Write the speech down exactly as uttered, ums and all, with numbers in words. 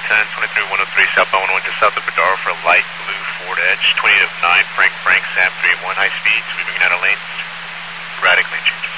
ten, twenty-three one oh three, southbound one oh one, just south of Badaro for a light blue Ford Edge, twenty-eight oh nine, Frank Frank, Sam three one, high speed, sweeping out a lane, radically change.